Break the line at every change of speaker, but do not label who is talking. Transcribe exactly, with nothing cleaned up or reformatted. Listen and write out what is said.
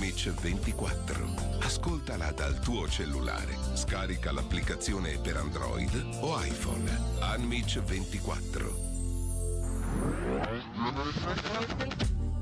Unmic ventiquattro. Ascoltala dal tuo cellulare. Scarica l'applicazione per Android o iPhone. Unmic ventiquattro.